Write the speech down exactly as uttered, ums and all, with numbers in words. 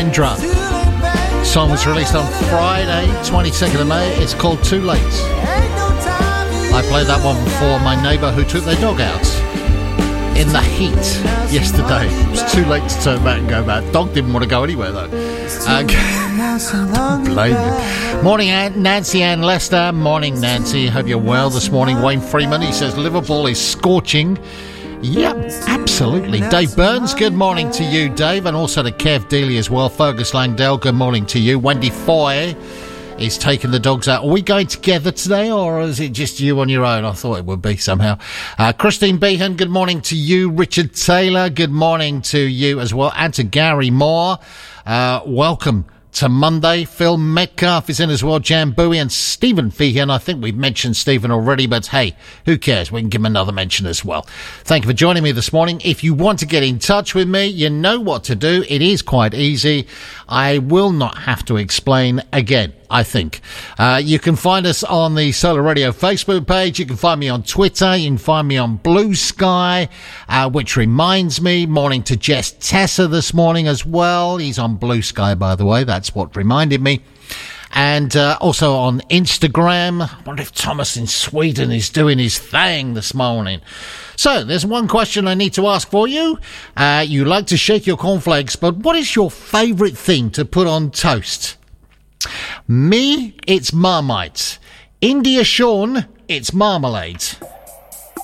Indra. Song was released on Friday, twenty-second of May. It's called Too Late. I played that one for my neighbour who took their dog out in the heat yesterday. It was too late to turn back and go back. Dog didn't want to go anywhere though. Uh, don't blame you. Morning, Nancy Ann Lester. Morning, Nancy. Hope you're well this morning. Wayne Freeman, he says Liverpool is scorching. Yep, absolutely. Dave Burns, good morning to you, Dave, and also to Kev Dealey as well. Fergus Langdale, good morning to you. Wendy Foy is taking the dogs out. Are we going together today, or is it just you on your own? I thought it would be somehow. Uh, Christine Behan, good morning to you. Richard Taylor, good morning to you as well, and to Gary Moore. Uh, welcome to Monday. Phil Metcalf is in as well. Jan Bowie and Stephen Feehan. I think we've mentioned Stephen already, but hey, who cares? We can give him another mention as well. Thank you for joining me this morning. If you want to get in touch with me, you know what to do. It is quite easy. I will not have to explain again, I think. Uh, you can find us on the Solar Radio Facebook page. You can find me on Twitter. You can find me on Blue Sky, uh, which reminds me, morning to Jess Tessa this morning as well. He's on Blue Sky, by the way. That's what reminded me. And uh, also on Instagram. I wonder if Thomas in Sweden is doing his thing this morning. So, there's one question I need to ask for you. Uh, you like to shake your cornflakes, but what is your favourite thing to put on toast? Me, it's Marmite. India Sean, it's marmalade.